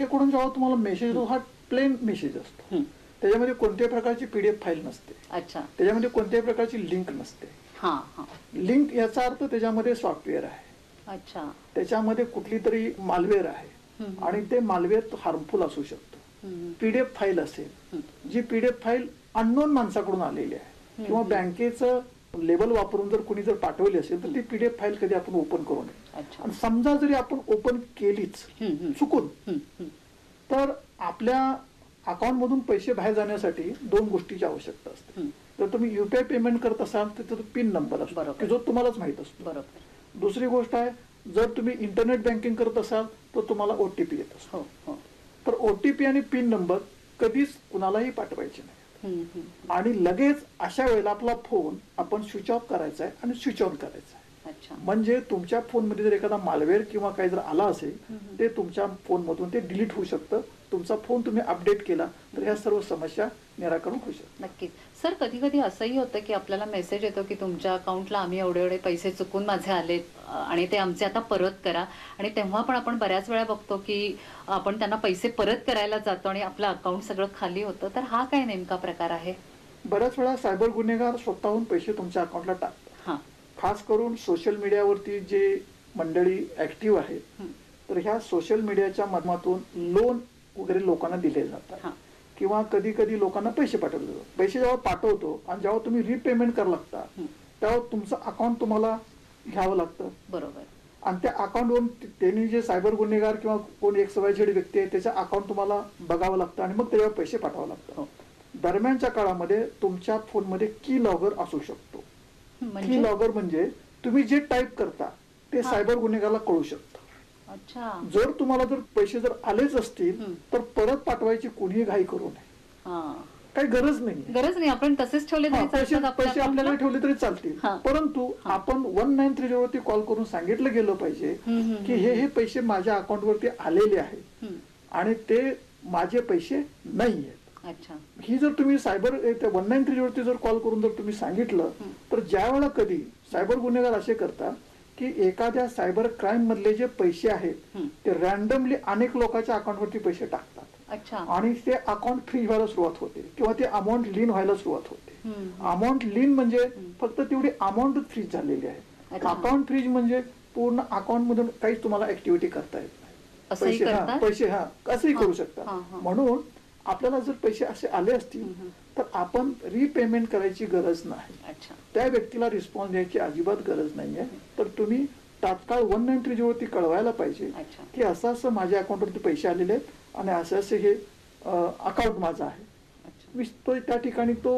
बँकेकडून जेव्हा तुम्हाला मेसेज येतो हा प्लेन मेसेज असतो. त्याच्यामध्ये कोणत्याही प्रकारची PDF फाईल नसते. अच्छा. त्याच्यामध्ये कोणत्याही प्रकारची लिंक नसते. लिंक याचा अर्थ त्याच्यामध्ये सॉफ्टवेअर आहे. अच्छा. त्याच्यामध्ये कुठली तरी मालवेअर आहे आणि ते मालवेअर हार्मफुल असू शकतो. PDF फाईल असेल, जी PDF फाईल अननोन माणसाकडून आलेली आहे किंवा बँकेचं लेबल वापरून जर कोणी जर पाठवली असेल तर ती PDF फाईल कधी आपण ओपन करू नये. आणि समजा जरी आपण ओपन केलीच चुकून, तर आपल्या अकाउंट मधून पैसे बाहेर जाण्यासाठी 2 गोष्टीची आवश्यकता असते. जर तुम्ही UPI पेमेंट करत असाल तर त्याचा पिन नंबर असतो की जो तुम्हालाच माहित असतो. दुसरी गोष्ट आहे, जर तुम्ही इंटरनेट बँकिंग करत असाल तर तुम्हाला OTP येत असतो. तर OTP आणि पिन नंबर कधीच कुणालाही पाठवायचे नाही. आणि लगेच अशा वेळेला आपला फोन आपण स्विच ऑफ करायचा आहे आणि स्विच ऑन करायचा आहे. म्हणजे तुमच्या फोनमध्ये जर एखादा मालवेअर किंवा काही जर आला असेल ते तुमच्या फोन मधून ते डिलीट होऊ शकतं. तुमचा फोन तुम्ही अपडेट केला तर ह्या सर्व समस्या निराकरण होऊ शकतात. नक्कीच सर. कधी कधी असंही होतं की आपल्याला मेसेज येतो की तुमच्या अकाउंटला आम्ही एवढे पैसे चुकून माझे आलेत आणि ते आमचे आता परत करा. आणि तेव्हा पण आपण बऱ्याच वेळा बघतो की आपण त्यांना पैसे परत करायला जातो आणि आपलं अकाउंट सगळं खाली होतं. तर हा काय नेमका प्रकार आहे? बऱ्याच वेळा सायबर गुन्हेगार स्वतःहून पैसे तुमच्या अकाउंटला टाकतात. खास करून सोशल मीडियावरती जे मंडळी ऍक्टिव्ह आहेत तर ह्या सोशल मीडियाच्या माध्यमातून लोन वगैरे लोकांना दिले जातात किंवा कधी कधी लोकांना पैसे पाठवले जातात. पैसे जेव्हा पाठवतो आणि जेव्हा तुम्ही रिपेमेंट करायला लागता तेव्हा तुमचं अकाउंट तुम्हाला घ्यावं लागतं. बरोबर. आणि त्या अकाउंटवरून त्यांनी जे सायबर गुन्हेगार किंवा कोण XYZ व्यक्ती आहे त्याच्या अकाउंट तुम्हाला बघावं लागतं आणि मग त्याच्यावर पैसे पाठवावं लागतं. दरम्यानच्या काळामध्ये तुमच्या फोनमध्ये की लॉगर असू शकतो. की लॉगर म्हणजे तुम्ही जे टाईप करता ते सायबर गुन्हेगाराला कळू शकतं. जर तुम्हाला जर पैसे जर आलेच असतील तर परत पाठवायची कोणीही घाई करू नये. काही गरज नाही. आपण तसेच ठेवले पैसे आपल्याला ठेवले तरी चालतील. परंतु आपण 1930 वरती कॉल करून सांगितलं गेलं पाहिजे की हे पैसे माझ्या अकाउंट वरती आलेले आहेत आणि ते माझे पैसे नाही आहेत. ही जर तुम्ही सायबर 1930 वरती जर कॉल करून जर तुम्ही सांगितलं तर ज्या वेळेला कधी सायबर गुन्हेगार असे करतात की एखाद्या सायबर क्राईम मधले जे पैसे आहेत ते रॅन्डमली अनेक लोकांच्या अकाउंटवरती पैसे टाकतात आणि ते अकाउंट फ्रीज व्हायला सुरुवात होते किंवा ते अमाऊंट लीन व्हायला सुरुवात होते. अमाऊंट लीन म्हणजे फक्त तेवढी अमाऊंट फ्रीज झालेली आहे. अकाउंट फ्रीज म्हणजे पूर्ण अकाउंट मधून काहीच तुम्हाला ऍक्टिव्हिटी करता येत नाही. पैसे असंही करू शकता. म्हणून आपल्याला जर पैसे असे आले असतील तर आपण रिपेमेंट करायची गरज नाही. त्या व्यक्तीला रिस्पॉन्स द्यायची अजिबात गरज नाहीये. तर तुम्ही तात्काळ 1930 वरती कळवायला पाहिजे की असं असं माझ्या अकाउंटवरती पैसे आलेले आहेत आणि असं असं हे अकाउंट माझं आहे. तो त्या ठिकाणी तो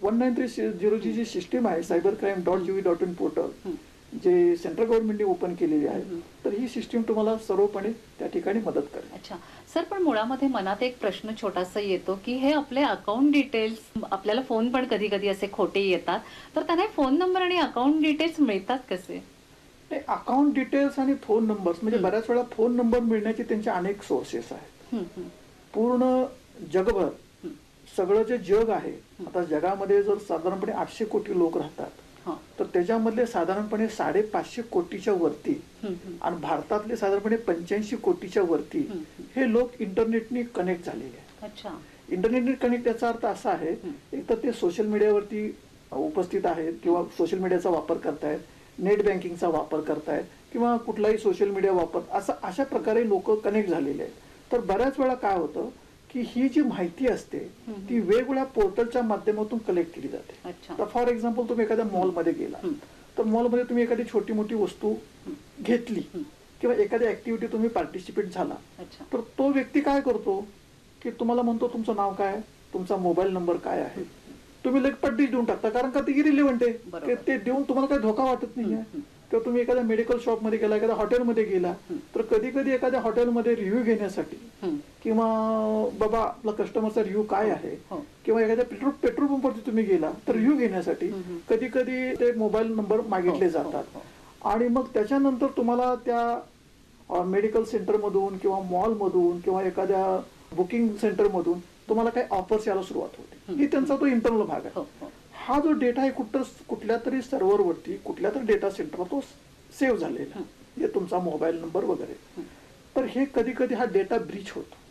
1930 जी सिस्टीम आहे cybercrime.gov.in पोर्टल जे सेंट्रल गव्हर्नमेंटने ओपन केलेली आहे तर ही सिस्टीम तुम्हाला सर्वपणे त्या ठिकाणी मदत करेल. अच्छा सर. पण मुळामध्ये मनात एक प्रश्न छोटासा येतो की हे आपले अकाउंट डिटेल्स आपल्याला फोन पण कधी कधी असे खोटे येतात तर त्यांना फोन नंबर आणि अकाउंट डिटेल्स मिळतात कसे? अकाउंट डिटेल्स आणि फोन नंबर्स म्हणजे बऱ्याच वेळा फोन नंबर मिळण्याचे त्यांचे अनेक सोर्सेस आहेत. पूर्ण जगभर सगळं जे जग आहे आता जगामध्ये जर साधारणपणे 800 कोटी लोक राहतात तर त्याच्यामधले साधारणपणे 550 कोटीच्या वरती आणि भारतातले साधारणपणे 85 कोटीच्या वरती हे लोक इंटरनेटने कनेक्ट झालेले आहेत. इंटरनेटने कनेक्ट याचा अर्थ असा आहे एक तर ते सोशल मीडियावरती उपस्थित आहेत किंवा सोशल मीडियाचा वापर करतायत, नेट बँकिंगचा वापर करतायत किंवा कुठलाही सोशल मीडिया वापर अशा प्रकारे लोक कनेक्ट झालेले आहेत. तर बऱ्याच वेळा काय होतं की ही जी माहिती असते ती वेगवेगळ्या पोर्टलच्या माध्यमातून कलेक्ट केली जाते. तर फॉर एक्झाम्पल तुम्ही एखाद्या मॉलमध्ये गेला तर मॉलमध्ये तुम्ही एखादी छोटी मोठी वस्तू घेतली किंवा एखाद्या ऍक्टिव्हिटी तुम्ही पार्टिसिपेट झाला तर तो व्यक्ती काय करतो की तुम्हाला म्हणतो तुमचं नाव काय, तुमचा मोबाईल नंबर काय आहे, तुम्ही लगेच पट्टी देऊन टाकता कारण का ते इरिलेव्हंट आहे. ते देऊन तुम्हाला काही धोका वाटत नाहीये. किंवा तुम्ही एखाद्या मेडिकल शॉपमध्ये गेला, एखाद्या हॉटेलमध्ये गेला तर कधी कधी एखाद्या हॉटेलमध्ये रिव्ह्यू घेण्यासाठी किंवा बाबा आपला कस्टमरचा रिव्ह्यू काय आहे किंवा एखाद्या पेट्रोल पंपवरती तुम्ही गेला तर रिव्ह्यू घेण्यासाठी कधी कधी ते मोबाईल नंबर मागितले जातात आणि मग त्याच्यानंतर तुम्हाला त्या मेडिकल सेंटर मधून किंवा मॉल मधून किंवा एखाद्या बुकिंग सेंटर मधून तुम्हाला काही ऑफर्स यायला सुरुवात होते. ही त्यांचा तो इंटरनल भाग आहे. हा जो डेटा आहे कुठल्या तरी सर्व्हरवरती कुठल्या तरी डेटा सेंटरला तो सेव्ह झालेला म्हणजे तुमचा मोबाईल नंबर वगैरे. तर हे कधी कधी हा डेटा ब्रीच होतो.